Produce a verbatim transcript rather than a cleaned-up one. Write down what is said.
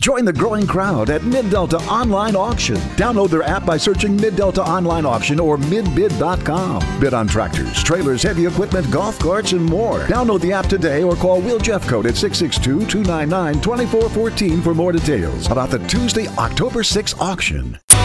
Join the growing crowd at Mid-Delta Online Auction. Download their app by searching Mid-Delta Online Auction or mid bid dot com. Bid on tractors, trailers, heavy equipment, golf carts, and more. Download the app today or call Will Jeffcoat at six six two, two nine nine, two four one four for more details about the Tuesday, October sixth auction.